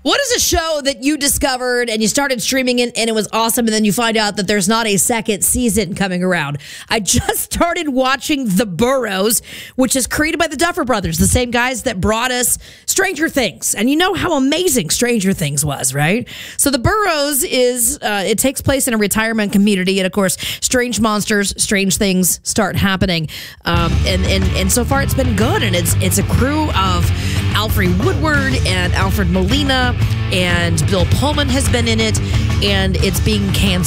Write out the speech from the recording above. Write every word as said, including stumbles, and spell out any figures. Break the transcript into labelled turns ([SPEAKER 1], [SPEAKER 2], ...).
[SPEAKER 1] What is a show that you discovered and you started streaming it and it was awesome, and then you find out that there's not a second season coming around? I just started watching The Burrows, which is created by the Duffer Brothers, the same guys that brought us Stranger Things. And you know how amazing Stranger Things was, right? So The Burrows is, uh, it takes place in a retirement community, and of course, strange monsters, strange things start happening. Um, and, and, and so far it's been good, and it's, it's a crew of Alfred Woodward and Alfred Molina, and Bill Pullman has been in it, and it's being canceled.